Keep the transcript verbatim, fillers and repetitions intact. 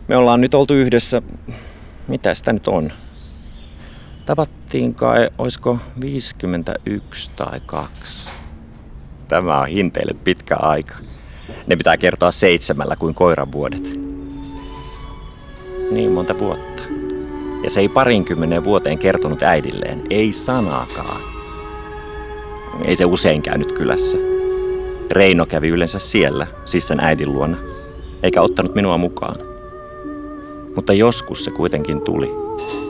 Me ollaan nyt oltu yhdessä, mitä sitä nyt on? Tavattiin kai, oisko viisikymmentäyksi tai kaksi. Tämä on hinteille pitkä aika. Ne pitää kertoa seitsemällä kuin koiran vuodet. Niin monta vuotta. Ja se ei parinkymmeneen vuoteen kertonut äidilleen, ei sanaakaan. Ei se usein käynyt kylässä. Reino kävi yleensä siellä, siis sen äidin luona, eikä ottanut minua mukaan. Mutta joskus se kuitenkin tuli.